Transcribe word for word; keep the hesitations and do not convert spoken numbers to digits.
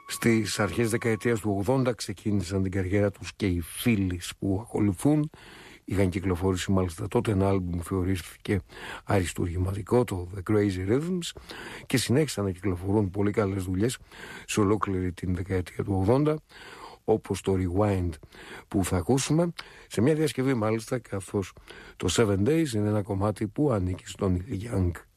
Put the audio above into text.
Στις αρχές δεκαετίας του ογδόντα ξεκίνησαν την καριέρα τους και οι φίλοι που ακολουθούν. Είχαν κυκλοφορήσει μάλιστα τότε ένα άλμπουμ που θεωρήθηκε αριστουργηματικό, το The Crazy Rhythms, και συνέχισαν να κυκλοφορούν πολύ καλές δουλειές σε ολόκληρη την δεκαετία του ογδόντα, όπως το Rewind που θα ακούσουμε σε μια διασκευή μάλιστα, καθώς το Seven Days είναι ένα κομμάτι που ανήκει στον Neil Young.